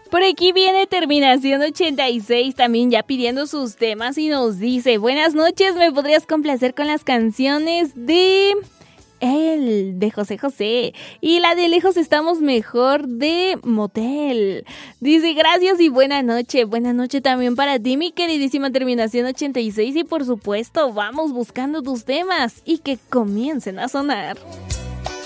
Por aquí viene terminación 86, también ya pidiendo sus temas y nos dice: buenas noches, ¿me podrías complacer con las canciones de José José y la de Lejos Estamos Mejor de Motel? Dice: gracias y buena noche también para ti, mi queridísima terminación 86, y por supuesto vamos buscando tus temas y que comiencen a sonar.